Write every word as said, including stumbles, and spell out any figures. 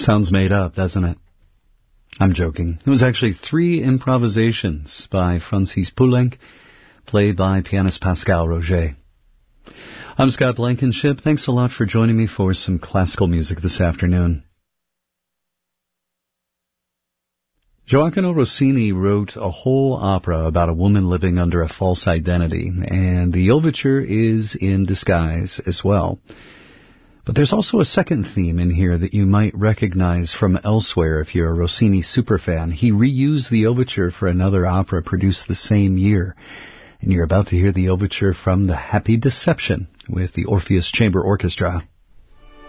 Sounds made up, doesn't it? I'm joking. It was actually three improvisations by Francis Poulenc, played by pianist Pascal Roger. I'm Scott Blankenship. Thanks a lot for joining me for some classical music this afternoon. Gioacchino Rossini wrote a whole opera about a woman living under a false identity, and the overture is in disguise as well. But there's also a second theme in here that you might recognize from elsewhere if you're a Rossini superfan. He reused the overture for another opera produced the same year. And you're about to hear the overture from The Happy Deception with the Orpheus Chamber Orchestra.